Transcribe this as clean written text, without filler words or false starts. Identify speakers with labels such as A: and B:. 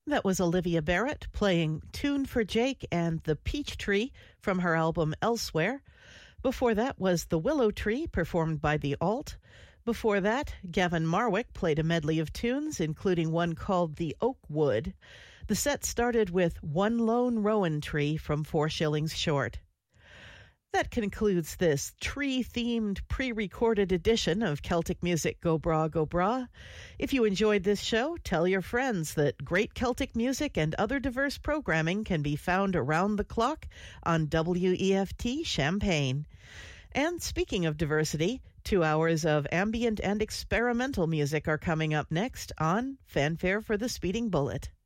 A: That was Olivia Barrett playing Tune for Jake and The Peach Tree from her album Elsewhere. Before that was The Willow Tree, performed by The Alt. Before that, Gavin Marwick played a medley of tunes, including one called The Oak Wood. The set started with One Lone Rowan Tree from 4 Shillings Short. That concludes this tree-themed pre-recorded edition of Celtic Music Go Bra Go Bra. If you enjoyed this show, tell your friends that great Celtic music and other diverse programming can be found around the clock on WEFT Champaign. And speaking of diversity, 2 hours of ambient and experimental music are coming up next on Fanfare for the Speeding Bullet.